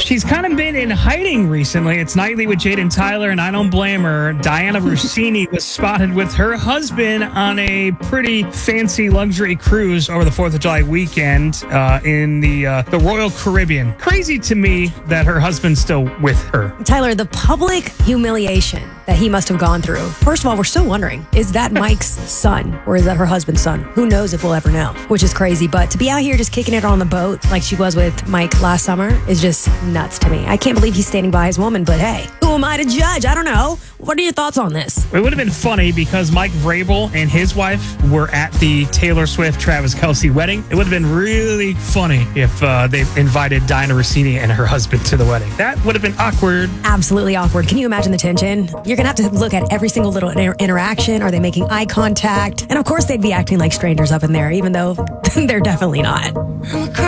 She's kind of been in hiding recently. It's Nightly with Jade and Tyler, and I don't blame her. Diana Rossini was spotted with her husband on a pretty fancy luxury cruise over the 4th of July weekend in the Royal Caribbean. Crazy to me that her husband's still with her. Tyler, the public humiliation that he must have gone through. First of all, we're still wondering, is that Mike's son or is that her husband's son? Who knows if we'll ever know, which is crazy. But to be out here just kicking it on the boat like she was with Mike last summer is just nuts to me. I can't believe he's standing by his woman, but hey, who am I to judge? I don't know. What are your thoughts on this? It would have been funny because Mike Vrabel and his wife were at the Taylor Swift Travis Kelce wedding. It would have been really funny if they invited Diana Rossini and her husband to the wedding. That would have been awkward. Absolutely awkward. Can you imagine the tension? You're going to have to look at every single little interaction. Are they making eye contact? And of course, they'd be acting like strangers up in there, even though they're definitely not.